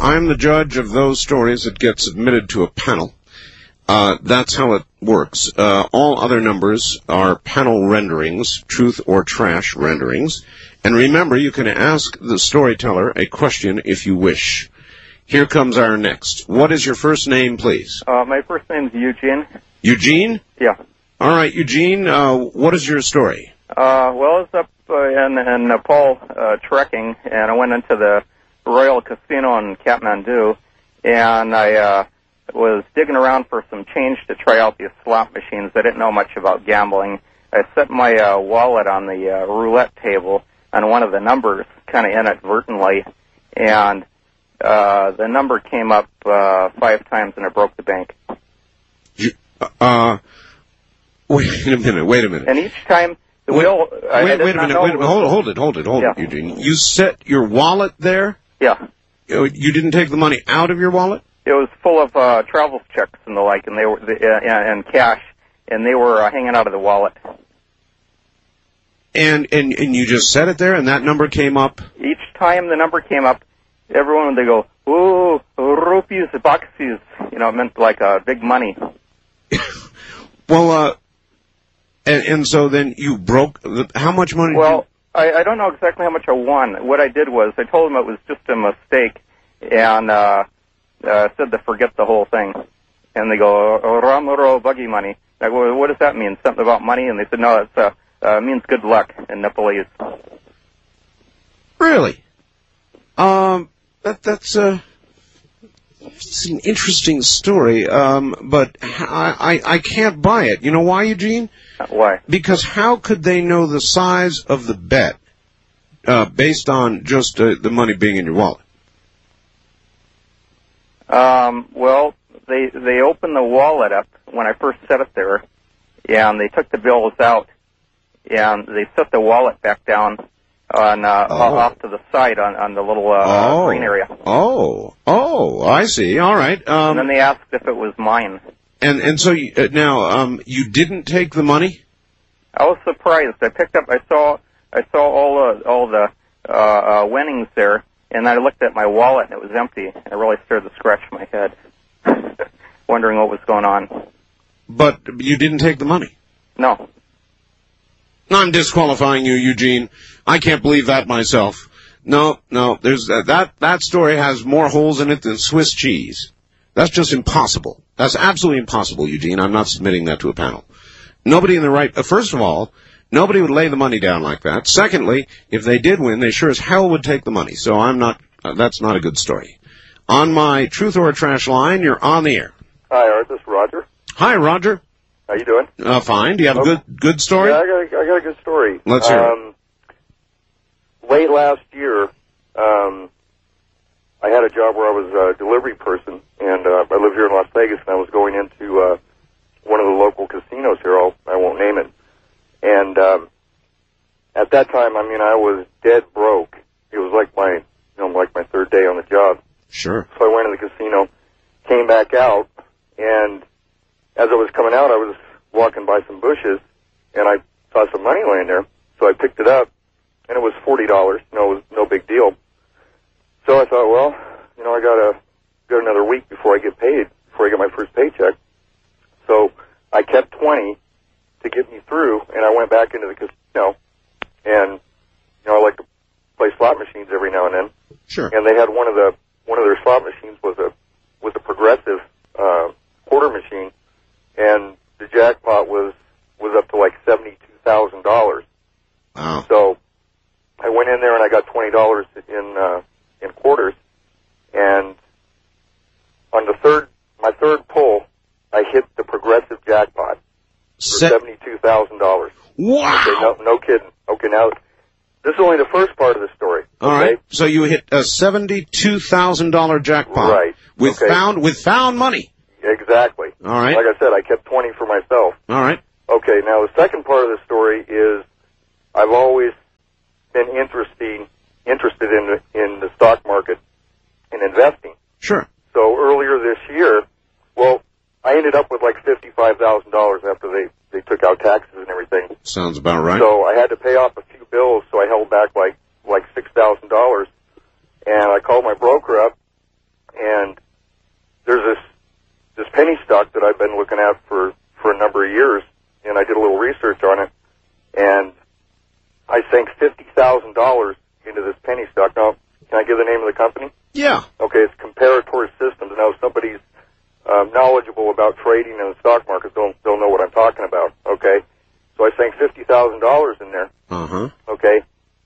I'm the judge of those stories that get submitted to a panel. That's how it works. All other numbers are panel renderings, truth or trash renderings. And remember, you can ask the storyteller a question if you wish. Here comes our next. What is your first name, please? My first name's Eugene. Eugene? Yeah. All right, Eugene, what is your story? Well, I was up in Nepal trekking, and I went into the Royal Casino in Kathmandu, and I was digging around for some change to try out these slot machines. I didn't know much about gambling. I set my wallet on the roulette table, and one of the numbers kind of inadvertently, and the number came up 5 times, and I broke the bank. Wait a minute. And each time, the wheel... Wait a minute. Hold it, Eugene. You set your wallet there? Yeah. You didn't take the money out of your wallet? It was full of travel checks and the like, and they were and cash, and they were hanging out of the wallet. And you just set it there, and that number came up? Each time the number came up, everyone would go, "Ooh, rupees, boxes." You know, it meant like big money. Well, and so then you broke. How much money? Well, I don't know exactly how much I won. What I did was I told them it was just a mistake, and said to forget the whole thing. And they go, "Ramuro buggy money." I go, "What does that mean? Something about money?" And they said, "No, it means good luck in Nepalese." Really? That's it's an interesting story, but I can't buy it. You know why, Eugene? Why? Because how could they know the size of the bet based on just the money being in your wallet? Well, they opened the wallet up when I first set it there, and they took the bills out, and they set the wallet back down on off to the side on the little green area. Oh, I see. All right. And then they asked if it was mine. And so now you didn't take the money? I was surprised. I saw all the winnings there, and I looked at my wallet and it was empty. I really started to scratch my head, wondering what was going on. But you didn't take the money? No. I'm disqualifying you, Eugene. I can't believe that myself. No. There's that story has more holes in it than Swiss cheese. That's just impossible. That's absolutely impossible, Eugene. I'm not submitting that to a panel. Nobody in the right. First of all, nobody would lay the money down like that. Secondly, if they did win, they sure as hell would take the money. So I'm not. That's not a good story. On my Truth or Trash line, you're on the air. Hi, Art. This is Roger. Hi, Roger. How you doing? Fine. Do you have a good story? Yeah, I got a good story. Let's hear it. Late last year, I had a job where I was a delivery person, and I live here in Las Vegas, and I was going into one of the local casinos here. I won't name it. And at that time, I mean, I was dead broke. It was like my third day on the job. Sure. So I went in the casino, came back out, and as I was coming out, I was walking by some bushes, and I saw some money laying there. So I picked it up, and it was $40. It was no big deal. So I thought, well, I got another week before I get paid, before I get my first paycheck. So I kept 20 to get me through, and I went back into the casino, and I like to play slot machines every now and then. Sure. And they had one of their slot machines was a progressive quarter machine, and the jackpot was up to like $72,000. Wow. So I went in there and I got $20 in quarters, and on my third pull, I hit the progressive jackpot for $72,000. Wow. Okay, no kidding. Okay, now this is only the first part of the story. All okay? right. So you hit a $72,000 jackpot. Right. With found money. Exactly. All right. Like I said, I kept 20 for myself. All right. Okay, now the second part of the story is I've always been interested in the stock market and investing. Sure. So earlier this year, I ended up with like $55,000 after they took out taxes and everything. Sounds about right. So I had to pay off a few bills, so I held back like $6,000, and I called my broker up, and there's this penny stock that I've been looking at for a number of years, and I did a little research on it, and I sank $50,000 into this penny stock. Now, can I give the name of the company? Yeah. Okay, it's Comparator Systems. Now, if somebody's knowledgeable about trading in the stock market, they'll know what I'm talking about. Okay, so I sank $50,000 in there. Uh-huh. Okay,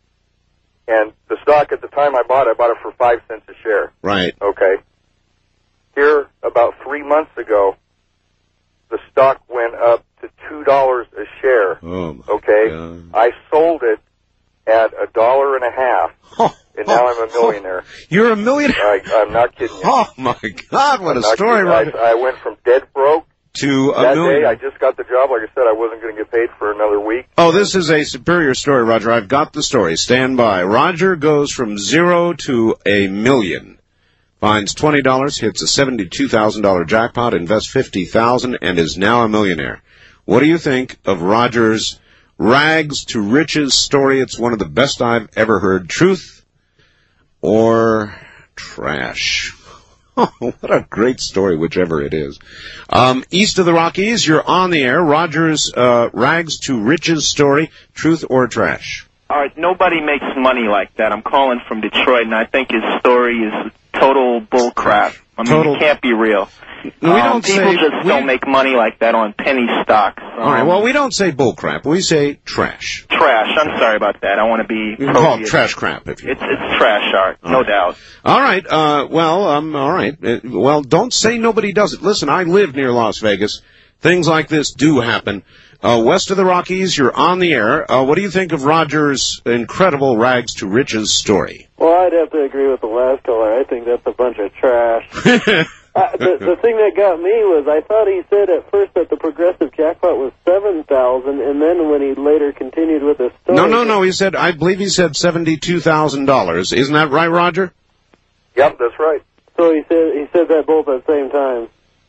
and the stock at the time I bought it for 5 cents a share. Right. Okay. Here, about 3 months ago, the stock went up to $2 a share. Oh, my okay, God. I sold it at $1.50, and now I'm a millionaire. You're a millionaire? I'm not kidding you. Oh, my God, what a story, Roger. I went from dead broke to a that million. day. I just got the job. Like I said, I wasn't going to get paid for another week. Oh, this is a superior story, Roger. I've got the story. Stand by. Roger goes from 0 to a million. Finds $20, hits a $72,000 jackpot, invests $50,000, and is now a millionaire. What do you think of Roger's rags to riches story? It's one of the best I've ever heard. Truth or trash? Oh, what a great story, whichever it is. East of the Rockies, you're on the air. Roger's rags to riches story, truth or trash? All right, nobody makes money like that. I'm calling from Detroit, and I think his story is total bull crap. I mean, it can't be real. No, we don't people just don't make money like that on penny stocks. All right, well, we don't say bull crap. We say trash. Trash. I'm sorry about that. I want to be... You can call it trash crap if you It's trash art, no doubt. All right, all right. Well, don't say nobody does it. Listen, I live near Las Vegas. Things like this do happen. West of the Rockies, you're on the air. What do you think of Roger's incredible rags to riches story? Well, I'd have to agree with the last caller. I think that's a bunch of trash. The thing that got me was I thought he said at first that the progressive jackpot was $7,000, and then when he later continued with the story... No. He said, I believe he said $72,000. Isn't that right, Roger? Yep, that's right. So he said that both at the same time.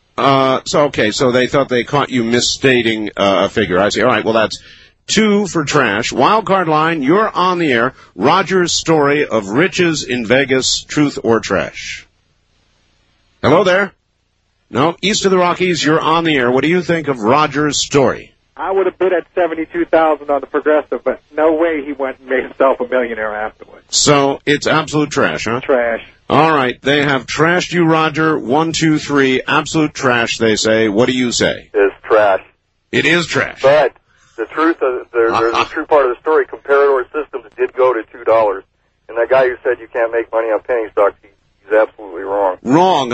So they thought they caught you misstating a figure. I see. All right, well, that's 2 for trash. Wildcard line, you're on the air. Roger's story of riches in Vegas, truth or trash? Hello there? No, East of the Rockies, you're on the air. What do you think of Roger's story? I would have bid at $72,000 on the progressive, but no way he went and made himself a millionaire afterwards. So it's absolute trash, huh? Trash. All right, they have trashed you, Roger. 1, 2, 3, absolute trash, they say. What do you say? It's trash. It is trash. But the truth of the true part of the story, Comparator Systems did go to $2. And that guy who said you can't make money on penny stocks, he's absolutely wrong. Wrong,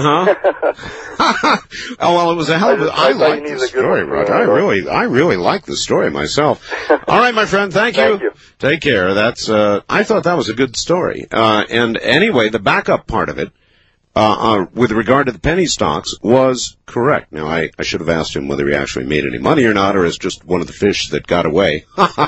huh? Oh, well, it was a hell of a... I like the story, Roger. I really like the story myself. All right, my friend, thank you. Thank you. Take care. That's, I thought that was a good story. And anyway, the backup part of it, with regard to the penny stocks, was correct. Now, I should have asked him whether he actually made any money or not, or is just one of the fish that got away.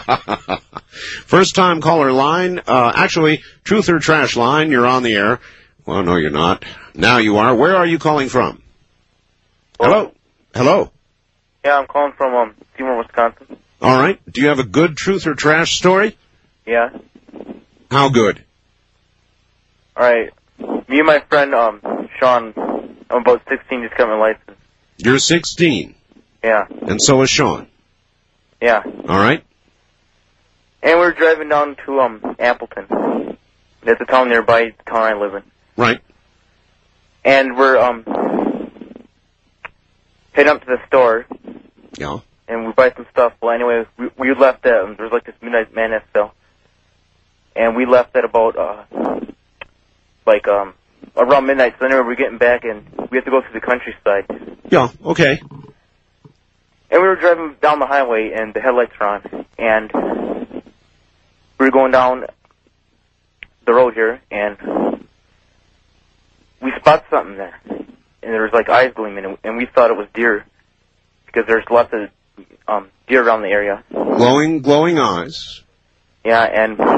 First time caller line, actually, truth or trash line, you're on the air. Well, no, you're not. Now you are. Where are you calling from? Hello? Hello? Yeah, I'm calling from Seymour, Wisconsin. All right. Do you have a good truth or trash story? Yeah. How good? All right. Me and my friend, Sean, I'm about 16, just got my license. You're 16. Yeah. And so is Sean. Yeah. All right. And we're driving down to Appleton. It's a town nearby the town I live in. Right. And we're heading up to the store. Yeah. And we buy some stuff. Well, anyway, we left at, there was like this Midnight Madness sale. And we left at about, around midnight. So anyway, we're getting back and we have to go through the countryside. Yeah, okay. And we were driving down the highway and the headlights were on. And we were going down the road here and we spot something there. And there was like eyes gleaming and we thought it was deer because there's lots of deer around the area. Glowing eyes. Yeah, and